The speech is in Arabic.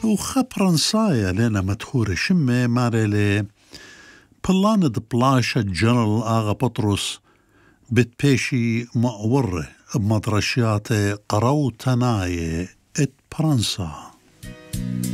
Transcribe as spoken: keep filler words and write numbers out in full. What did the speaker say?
وخبرنصايا لنا مدخور شمة مارلي بلاند بلاشة جنرال آغا بطرس بتبيشي مأوره بمدرشيات قرو تناي ات برنسا.